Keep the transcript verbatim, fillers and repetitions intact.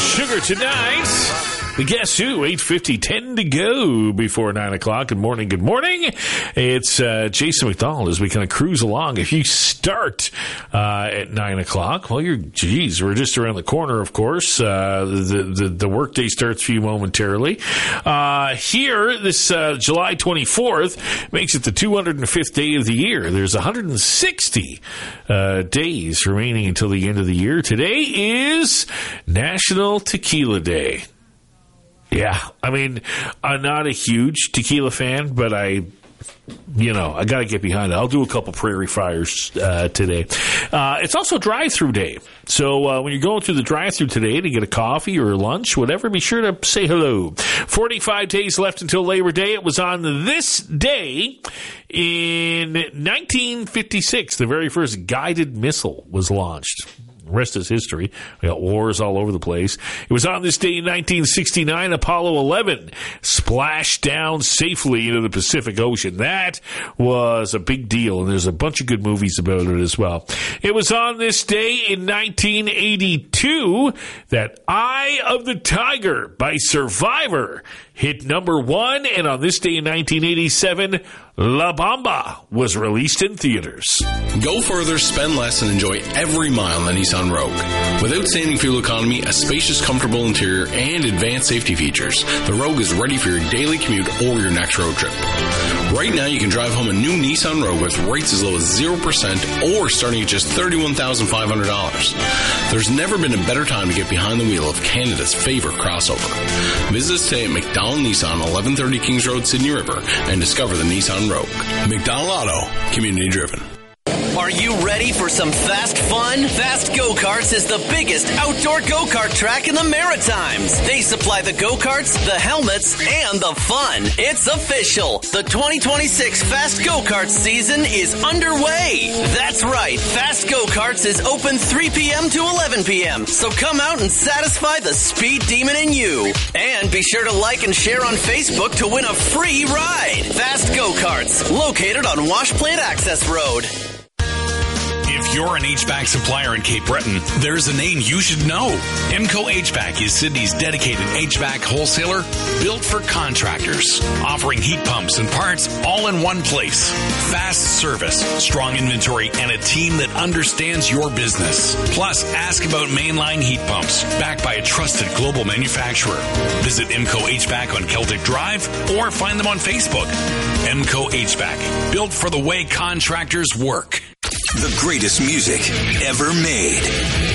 Sugar tonight. The Guess Who, eight fifty, ten to go before nine o'clock. Good morning, good morning. It's uh, Jason McDonald as we kind of cruise along. If you start uh, at nine o'clock, well, you're, geez, we're just around the corner, of course. Uh, the, the, the workday starts for you momentarily. Uh, here, this uh, July twenty-fourth makes it the two hundred fifth day of the year. There's one hundred sixty uh, days remaining until the end of the year. Today is National Tequila Day. Yeah, I mean, I'm not a huge tequila fan, but I, you know, I got to get behind it. I'll do a couple Prairie Fires uh, today. Uh, it's also drive-through day. So uh, when you're going through the drive-through today to get a coffee or lunch, whatever, be sure to say hello. forty-five days left until Labor Day. It was on this day in nineteen fifty-six. The very first guided missile was launched. The rest is history. We got wars all over the place. It was on this day in nineteen sixty-nine, Apollo eleven splashed down safely into the Pacific Ocean. That was a big deal, and there's a bunch of good movies about it as well. It was on this day in nineteen eighty-two that Eye of the Tiger by Survivor hit number one, and on this day in nineteen eighty-seven, La Bamba was released in theaters. Go further, spend less, and enjoy every mile on the Nissan Rogue. With outstanding fuel economy, a spacious, comfortable interior, and advanced safety features, the Rogue is ready for your daily commute or your next road trip. Right now, you can drive home a new Nissan Rogue with rates as low as zero percent or starting at just thirty-one thousand five hundred dollars. There's never been a better time to get behind the wheel of Canada's favorite crossover. Visit us today at McDonald Nissan, eleven thirty Kings Road, Sydney River, and discover the Nissan Rogue. McDonald Auto, community driven. Are you ready for some fast fun? Fast Go-Karts is the biggest outdoor go-kart track in the Maritimes. They supply the go-karts, the helmets, and the fun. It's official. The twenty twenty-six Fast Go-Karts season is underway. That's right. Fast Go-Karts is open three p.m. to eleven p.m. So come out and satisfy the speed demon in you. And be sure to like and share on Facebook to win a free ride. Fast Go-Karts, located on Wash Plant Access Road. If you're an H V A C supplier in Cape Breton, there's a name you should know. Emco H V A C is Sydney's dedicated H V A C wholesaler, built for contractors, offering heat pumps and parts all in one place. Fast service, strong inventory, and a team that understands your business. Plus, ask about mainline heat pumps, backed by a trusted global manufacturer. Visit Emco H V A C on Celtic Drive or find them on Facebook. Emco H V A C, built for the way contractors work. The greatest music ever made.